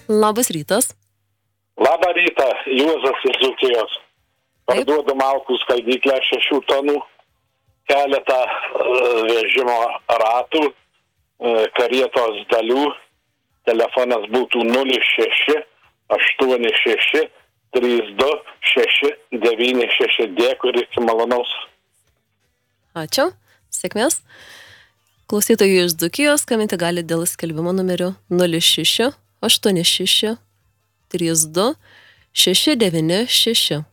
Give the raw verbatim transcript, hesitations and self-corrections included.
Labas rytas. Labą rytą, Juozas iš Dzūkijos. Parduodu malkų skaidyklę šešių tonų, keletą uh, vežimo ratų, uh, karietos dalių. Telefonas būtų nulis šeši aštuoni šeši trys du šeši devyni šeši. Dėkui ir iki malonaus. Ačiū, sėkmės. Klausytojų iš Dzūkijos skambinti gali dėl skelbimo numeriu nulis šeši aštuoni šeši trys du šeši devyni šeši.